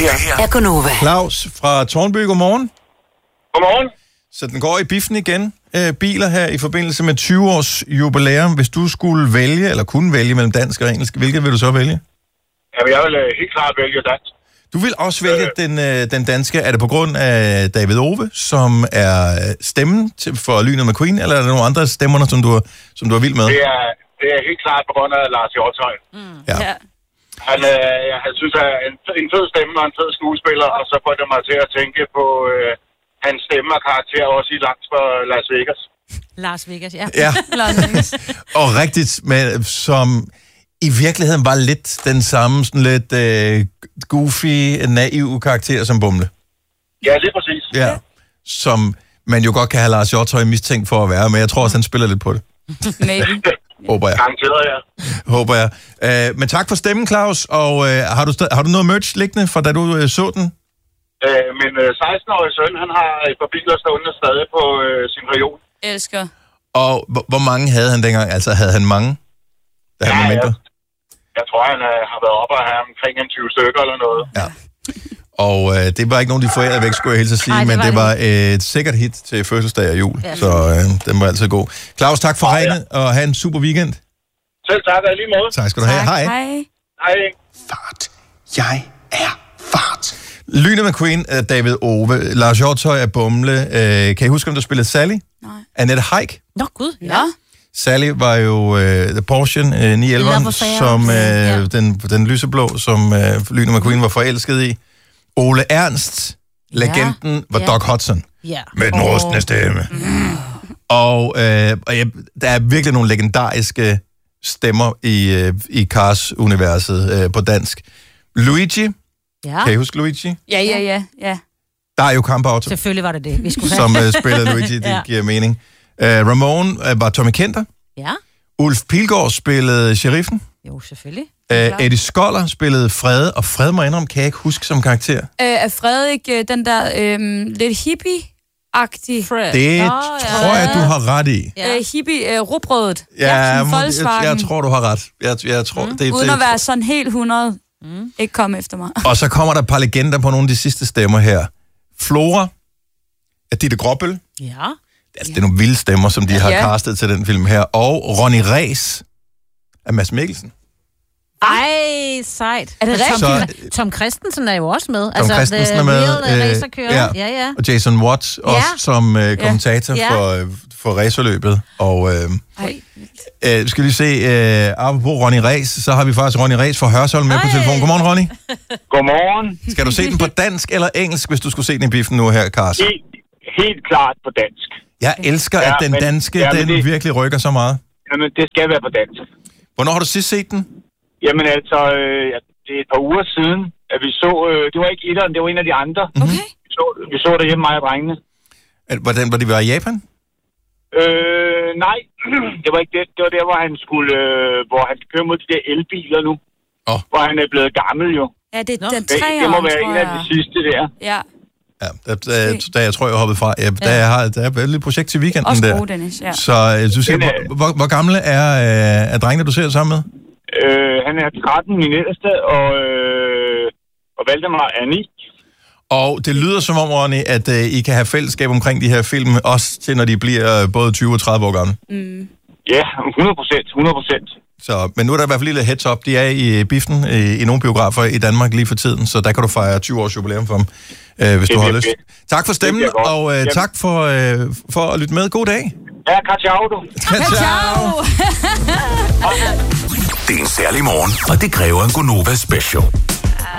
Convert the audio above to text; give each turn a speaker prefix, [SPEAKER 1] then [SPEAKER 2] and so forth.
[SPEAKER 1] er Gonova.
[SPEAKER 2] Claus fra Tårnby, godmorgen.
[SPEAKER 3] Godmorgen.
[SPEAKER 2] Så den går i biffen igen. Biler her i forbindelse med 20-års jubilæum. Hvis du skulle vælge, eller kunne vælge mellem dansk og engelsk, hvilket vil du så vælge?
[SPEAKER 3] Jamen, jeg vil helt klart vælge dansk.
[SPEAKER 2] Du vil også vælge den danske. Er det på grund af David Ove, som er stemmen for Lynet McQueen, eller er der nogle andre stemmer, som du er vild med?
[SPEAKER 3] Det er helt klart på grund af Lars Hjortøj.
[SPEAKER 2] Ja.
[SPEAKER 3] Jeg synes, at en fed stemme og en fed skuespiller, og så får det mig til at tænke på hans stemme og karakter også i langt for Las Vegas.
[SPEAKER 4] Las Vegas, ja.
[SPEAKER 2] Ja.
[SPEAKER 4] Las Vegas.
[SPEAKER 2] Og rigtigt, men som i virkeligheden var lidt den samme, sådan lidt goofy, naiv karakter som Bumle.
[SPEAKER 3] Ja, lige præcis.
[SPEAKER 2] Ja. Som man jo godt kan have Lars Hjortøj mistænkt for at være, men jeg tror også, han spiller lidt på det.
[SPEAKER 4] Maybe.
[SPEAKER 2] Håber jeg.
[SPEAKER 3] Garanteret, ja.
[SPEAKER 2] Håber jeg. Men tak for stemmen, Claus. Og har du noget merch liggende, fra da du så den?
[SPEAKER 3] Min 16-årige søn, han har et par biler stående stadig på sin reol.
[SPEAKER 4] Elsker.
[SPEAKER 2] Og hvor mange havde han dengang? Altså, havde han mange? Da han var mindre?
[SPEAKER 3] Jeg tror, han har været oppe og have omkring 20 stykker eller noget.
[SPEAKER 2] Ja. Og det var ikke nogen, de forærede væk, skulle jeg helst sige, men det var et sikkert hit til fødselsdag og jul, så den var altid god. Claus, tak for ringet, og have en super weekend.
[SPEAKER 3] Selv tak, og i lige måde.
[SPEAKER 2] Tak skal du have. Hej.
[SPEAKER 3] Hej.
[SPEAKER 5] Fart. Jeg er fart.
[SPEAKER 2] Lynet McQueen er David Ove. Lars Hjortøj er Bumle. Kan I huske, om du spillede Sally?
[SPEAKER 4] Nej.
[SPEAKER 2] Annette Heick.
[SPEAKER 4] Nå, gud, ja.
[SPEAKER 2] Sally var jo Porsche 911, som den lyseblå, som Lynet McQueen var forelsket i. Ole Ernst, legenden, var Doc Hudson.
[SPEAKER 4] Ja.
[SPEAKER 2] Med den rustne stemme. Og der er virkelig nogle legendariske stemmer i Cars-universet på dansk. Luigi.
[SPEAKER 4] Ja.
[SPEAKER 2] Kan I huske Luigi?
[SPEAKER 4] Ja.
[SPEAKER 2] Der er jo Kampauto.
[SPEAKER 4] Selvfølgelig var det, vi skulle have.
[SPEAKER 2] Som spiller Luigi, det giver mening. Ramon var Tommy Kenter.
[SPEAKER 4] Ja.
[SPEAKER 2] Ulf Pilgaard spillede sheriffen.
[SPEAKER 4] Jo, selvfølgelig.
[SPEAKER 2] Eddie Skoller spillede Frede, og Frede må indrømme, kan jeg ikke huske som karakter.
[SPEAKER 4] Er Frederik den der lidt hippie-agtig?
[SPEAKER 2] Det tror jeg, du har ret i.
[SPEAKER 4] Hippie-rugbrødet.
[SPEAKER 2] Ja, jeg tror, du har ret. Jeg tror,
[SPEAKER 4] uden at være sådan helt 100. Ikke komme efter mig.
[SPEAKER 2] Og så kommer der et par legender på nogle af de sidste stemmer her. Flora af Ditte Gråbøl.
[SPEAKER 4] Ja.
[SPEAKER 2] Altså, det er nogle vilde stemmer, som de har castet til den film her. Og Ronny Ræs af Mads Mikkelsen.
[SPEAKER 6] Ej, sejt.
[SPEAKER 4] Er det rigtigt?
[SPEAKER 6] Tom Christensen er jo også med.
[SPEAKER 2] Tom Christensen er med.
[SPEAKER 6] Racerkører. Ja.
[SPEAKER 2] Og Jason Watts også som kommentator for racerløbet. Og skal vi se, apropos Ronny Ræs, så har vi faktisk Ronny Ræs fra Hørsholm med på telefon. Godmorgen, Ronny.
[SPEAKER 3] Godmorgen.
[SPEAKER 2] Skal du se den på dansk eller engelsk, hvis du skulle se den i biffen nu her, Kars?
[SPEAKER 3] Helt klart på dansk.
[SPEAKER 2] Jeg elsker, at den danske, den virkelig rykker så meget.
[SPEAKER 3] Jamen, det skal være på dansk.
[SPEAKER 2] Hvornår har du sidst set den?
[SPEAKER 3] Jamen altså, det er et par uger siden, at vi så, det var ikke etteren, det var en af de andre.
[SPEAKER 4] Okay.
[SPEAKER 3] Vi så det hjemme, mig og drengene.
[SPEAKER 2] Hvor de var i Japan?
[SPEAKER 3] Nej, det var ikke det. Det var der, hvor han skulle, hvor han kører mod de der elbiler nu. Hvor han er blevet gammel jo.
[SPEAKER 4] Ja, det er den 3'eren,
[SPEAKER 3] det må være en af de sidste der.
[SPEAKER 4] Ja.
[SPEAKER 2] Ja, da jeg tror, jeg hoppede fra. Der er et lille projekt til weekenden
[SPEAKER 4] også
[SPEAKER 2] der.
[SPEAKER 4] Også gode, Dennis, ja.
[SPEAKER 2] Så du siger, hvor gamle er drengene, du ser sammen med?
[SPEAKER 3] Han er 13, min ældste, og Valdemar er 9.
[SPEAKER 2] Og det lyder som om, Ronny, at I kan have fællesskab omkring de her film, også til når de bliver både 20 og 30 år gamle.
[SPEAKER 3] Ja, 100%.
[SPEAKER 2] Så, men nu er der i hvert fald lige lidt heads up. De er i biffen i nogle biografer i Danmark lige for tiden, så der kan du fejre 20 års jubilæum for dem, hvis du har lyst. Tak for stemmen, og tak for at lytte med. God dag.
[SPEAKER 3] Ja, ciao du.
[SPEAKER 2] Ciao.
[SPEAKER 5] Det er en særlig morgen, og det kræver en Gonova Special.